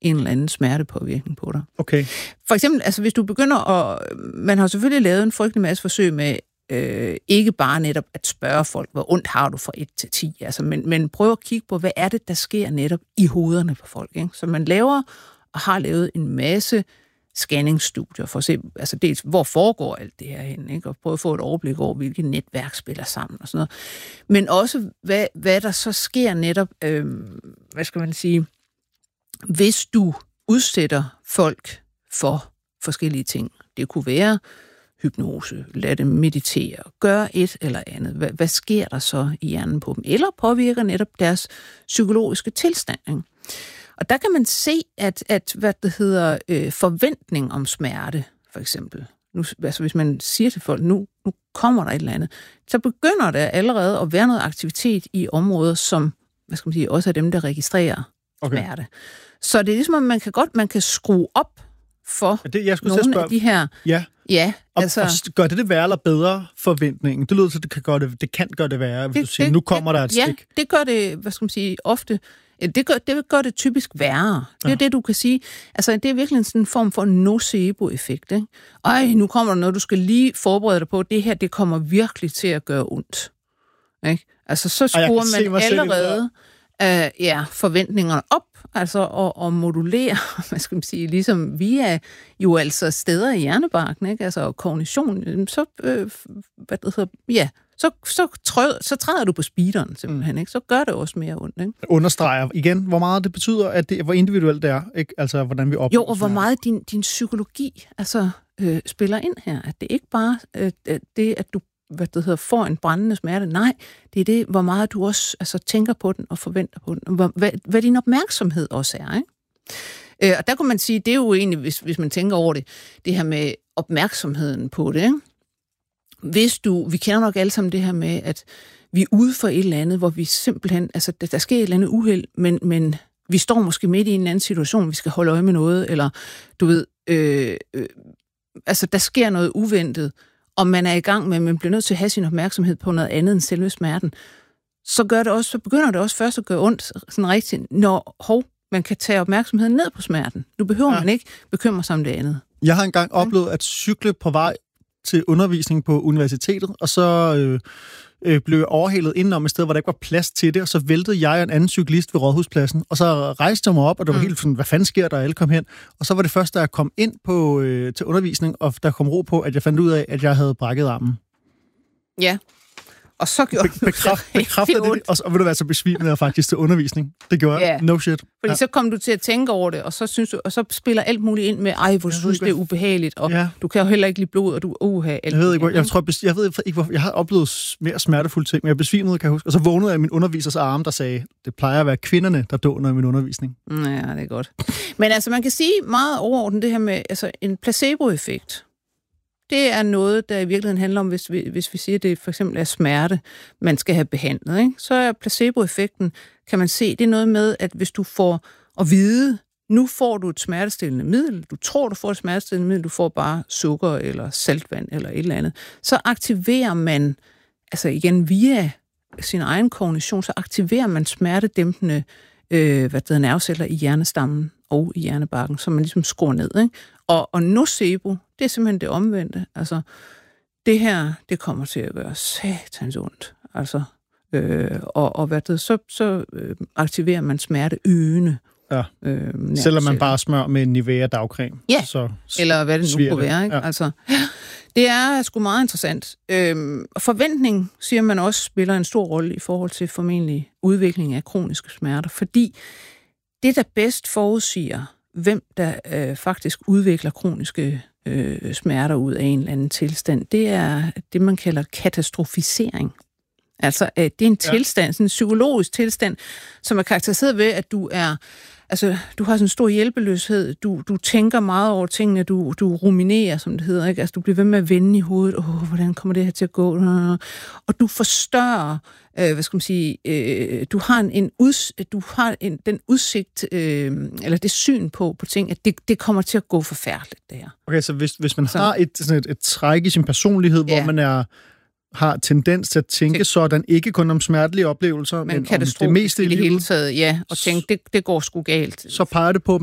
en eller anden smertepåvirkning på dig. Okay. For eksempel, altså hvis du begynder man har selvfølgelig lavet en frygtelig masse forsøg med ikke bare netop at spørge folk, hvor ondt har du fra 1 til 10, altså, men prøv at kigge på, hvad er det, der sker netop i hovederne på folk. Ikke? Så man laver og har lavet en masse scanningsstudier for at se, altså dels, hvor foregår alt det her hen, ikke? Og prøve at få et overblik over, hvilke netværk spiller sammen og sådan noget. Men også, hvad der så sker netop, hvad skal man sige, hvis du udsætter folk for forskellige ting. Det kunne være hypnose, lad dem meditere, gøre et eller andet. Hvad sker der så i hjernen på dem? Eller påvirker netop deres psykologiske tilstand, ikke? Og der kan man se, at forventning om smerte, for eksempel. Nu, altså hvis man siger til folk, nu kommer der et eller andet, så begynder der allerede at være noget aktivitet i områder, som, hvad skal man sige, også er dem, der registrerer smerte. Så det er ligesom, at man kan skrue op for nogle af de her... Ja, altså... Og gør det værre eller bedre forventningen? Det lyder til, at det kan gøre det værre, hvis du siger, nu kommer der et stik. Ja, det gør det, hvad skal man sige, ofte... Det gør det typisk værre. Det er det, du kan sige. Altså, det er virkelig sådan en form for nocebo-effekt, ikke? Nu kommer der noget, du skal lige forberede dig på. Det her, det kommer virkelig til at gøre ondt. Ikke? Altså, så skruer man allerede forventningerne op, altså, og modulerer, hvad skal man sige, ligesom via jo altså steder i hjernebarken, ikke? Altså, kognition, så, så træder du på speederen simpelthen, ikke? Så gør det også mere ondt, ikke? Understreger igen, hvor meget det betyder, at hvor individuelt det er, ikke? Altså, hvordan vi oplever. Jo, og hvor meget din psykologi altså spiller ind her. At det ikke bare det, at du får en brændende smerte. Nej, det er det, hvor meget du også altså, tænker på den og forventer på den. Hvad din opmærksomhed også er, ikke? Og der kunne man sige, det er jo egentlig, hvis man tænker over det her med opmærksomheden på det, ikke? Vi kender nok alle sammen det her med, at vi er ude for et eller andet, hvor vi simpelthen, altså der sker et eller andet uheld, men vi står måske midt i en anden situation, vi skal holde øje med noget, eller du ved, altså der sker noget uventet, og man er i gang med, man bliver nødt til at have sin opmærksomhed på noget andet end selve smerten, så begynder det også først at gøre ondt, sådan rigtigt, når man kan tage opmærksomheden ned på smerten. Nu behøver man ikke bekymre sig om det andet. Jeg har engang oplevet at cykle på vej til undervisning på universitetet, og så blev jeg overhalet indenom et sted, hvor der ikke var plads til det, og så væltede jeg og en anden cyklist ved Rådhuspladsen, og så rejste jeg mig op, og det var helt sådan, hvad fanden sker der, alle kom hen, og så var det først, da jeg kom ind til undervisning, og der kom ro på, at jeg fandt ud af, at jeg havde brækket armen. Ja. Og så gjorde bekræfter det, og vil du være så besvimet af faktisk til undervisning. Det gjorde jeg. No shit. Fordi så kom du til at tænke over det, og så synes du, og så spiller alt muligt ind med, hvor du synes, det er ubehageligt, og du kan jo heller ikke lide blod, og du alt. Jeg ved ikke, hvorfor jeg har oplevet mere smertefulde ting, men jeg besvimede, kan jeg huske. Og så vågnede jeg min undervisers arme, der sagde, det plejer at være kvinderne, der dåner i min undervisning. Ja, det er godt. Men altså, man kan sige meget overordnet det her med altså, en placeboeffekt. Det er noget, der i virkeligheden handler om, hvis vi siger, at det for eksempel er smerte, man skal have behandlet, ikke? Så er placeboeffekten, kan man se, det er noget med, at hvis du får at vide, nu får du et smertestillende middel, du tror, du får et smertestillende middel, du får bare sukker eller saltvand eller et eller andet, så aktiverer man, altså igen via sin egen kognition, så aktiverer man smertedæmpende nerveceller i hjernestammen og i hjernebarken, så man ligesom skruer ned, ikke? Og nocebo, det er simpelthen det omvendte. Altså, det her, det kommer til at gøre satans ondt. Altså, så aktiverer man smerteøgende. Ja. Selvom man bare smør med en Nivea dagcreme. Ja, så eller hvad det nu kunne være. Ikke? Ja. Altså, det er sgu meget interessant. Forventning, siger man også, spiller en stor rolle i forhold til formentlig udvikling af kroniske smerter, fordi det, der bedst forudsiger, hvem der faktisk udvikler kroniske smerter ud af en eller anden tilstand, det er det, man kalder katastrofisering. Altså, det er en tilstand, sådan en psykologisk tilstand, som er karakteriseret ved, at du har sådan en stor hjælpeløshed, du tænker meget over tingene, du ruminerer, som det hedder, ikke? Altså, du bliver ved med at vende i hovedet, hvordan kommer det her til at gå? Og du forstørrer, du har den udsigt, eller det syn på ting, at det kommer til at gå forfærdeligt, det her. Okay, så hvis man har et træk i sin personlighed, hvor man har tendens til at tænke sådan, ikke kun om smertelige oplevelser, men om det meste i det hele taget, og tænke, det går sgu galt. Så peger det på,